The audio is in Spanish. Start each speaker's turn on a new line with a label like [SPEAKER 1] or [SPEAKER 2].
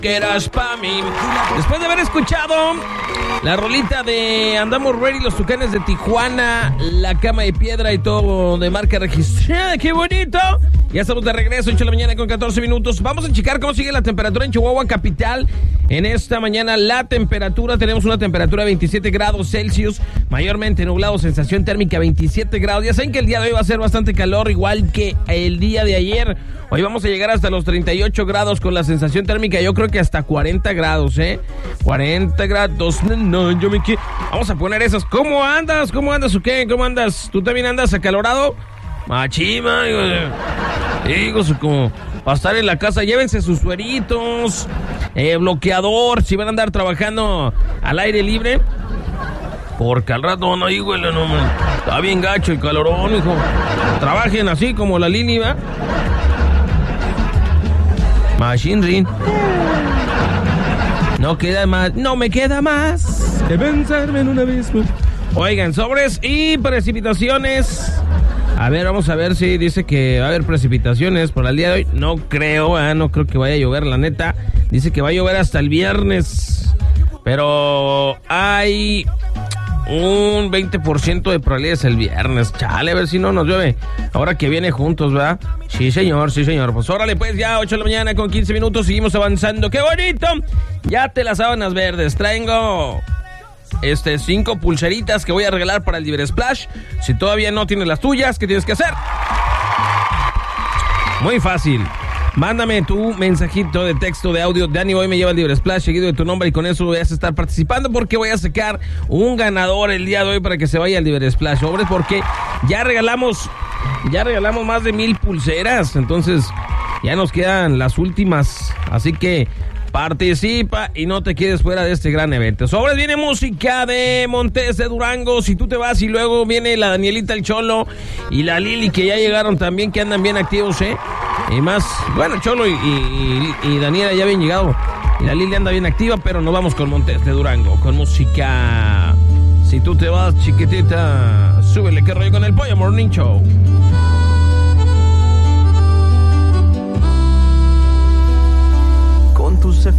[SPEAKER 1] que eras pa' mí. Después de haber escuchado la rolita de Andamos Ready, los Tucanes de Tijuana, La Cama de Piedra y todo de marca registrada, ¡qué bonito! Ya estamos de regreso, 8 de la mañana con 14 minutos. Vamos a checar cómo sigue la temperatura en Chihuahua capital. En esta mañana la temperatura, tenemos una temperatura de 27 grados Celsius, mayormente nublado, sensación térmica 27 grados. Ya saben que el día de hoy va a ser bastante calor, igual que el día de ayer. Hoy vamos a llegar hasta los 38 grados con la sensación térmica, yo creo que hasta 40 grados, 40 grados, no, yo me quiero. Vamos a poner esas. ¿Cómo andas? ¿Cómo andas o qué? ¿Cómo andas? ¿Tú también andas acalorado? Machima, digo, como para estar en la casa, llévense sus sueritos, bloqueador, si van a andar trabajando al aire libre, porque al rato no, güey, no, está bien gacho el calorón, hijo. Trabajen así como la Lili, ¿va? Machine Rin. No queda más, no me queda más que pensarme en un abismo. Oigan, sobres y precipitaciones. A ver, vamos a ver si dice que va a haber precipitaciones por el día de hoy. No creo que vaya a llover, la neta. Dice que va a llover hasta el viernes. Pero hay un 20% de probabilidades el viernes. Chale, a ver si no nos llueve. Ahora que viene juntos, ¿verdad? Sí, señor. Pues órale, pues ya 8 de la mañana con 15 minutos. Seguimos avanzando. ¡Qué bonito! Ya te las sábanas verdes. Traigo 5 pulseritas que voy a regalar para el Libre Splash. Si todavía no tienes las tuyas, ¿qué tienes que hacer? Muy fácil. Mándame tu mensajito de texto, de audio. Dani, hoy me lleva el Libre Splash seguido de tu nombre y con eso vas a estar participando porque voy a sacar un ganador el día de hoy para que se vaya al Libre Splash, sobres, porque ya regalamos más de 1000 pulseras. Entonces ya nos quedan las últimas. Así que participa y no te quedes fuera de este gran evento. Sobres, viene música de Montes de Durango. Si tú te vas, y luego viene la Danielita, el Cholo y la Lili, que ya llegaron también, que andan bien activos, y más, bueno, Cholo y Daniela ya habían llegado, y la Lili anda bien activa, pero nos vamos con Montes de Durango, con música. Si tú te vas, chiquitita, súbele, que rollo con el Pollo Morning Show.
[SPEAKER 2] Con tus